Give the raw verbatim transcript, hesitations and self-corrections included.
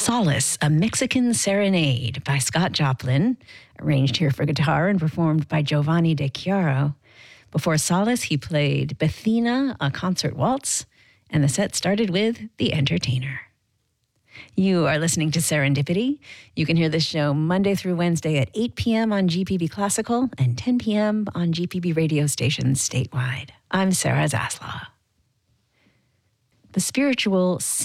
Solace, a Mexican Serenade by Scott Joplin, arranged here for guitar and performed by Giovanni De Chiaro. Before Solace, he played Bethina, a concert waltz, and the set started with The Entertainer. You are listening to Serendipity. You can hear this show Monday through Wednesday at eight p.m. on G P B Classical and ten p.m. on G P B radio stations statewide. I'm Sarah Zaslaw. The spiritual